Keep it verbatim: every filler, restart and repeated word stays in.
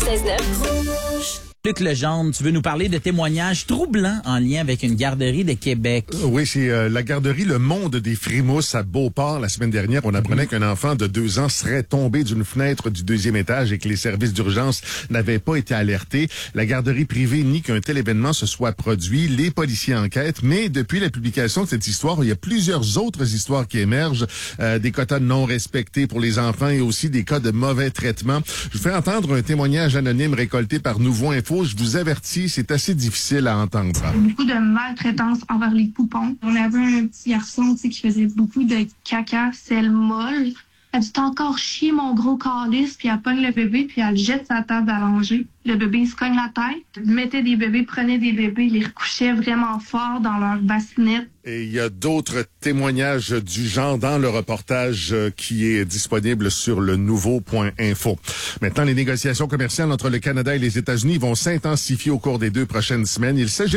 quatre-vingt-seize neuf. Luc Legendre, tu veux nous parler de témoignages troublants en lien avec une garderie de Québec. Oui, c'est euh, la garderie Le Monde des Frémousses à Beauport. La semaine dernière, on apprenait mmh. qu'un enfant de deux ans serait tombé d'une fenêtre du deuxième étage et que les services d'urgence n'avaient pas été alertés. La garderie privée nie qu'un tel événement se soit produit. Les policiers enquêtent, mais depuis la publication de cette histoire, il y a plusieurs autres histoires qui émergent. Euh, des quotas non respectés pour les enfants et aussi des cas de mauvais traitement. Je vous fais entendre un témoignage anonyme récolté par Nouveau Info. Je vous avertis, c'est assez difficile à entendre. Beaucoup de maltraitance envers les poupons. On avait un petit garçon, tu sais, qui faisait beaucoup de caca, sel molle. Elle dit « T'as encore chier mon gros calice », puis elle pogne le bébé, puis elle jette sa table à langer. Le bébé, il se cogne la tête, mettait des bébés, prenait des bébés, il les recouchait vraiment fort dans leur bassinette. Et il y a d'autres témoignages du genre dans le reportage qui est disponible sur le nouveau point info. Maintenant, les négociations commerciales entre le Canada et les États-Unis vont s'intensifier au cours des deux prochaines semaines. Il s'agit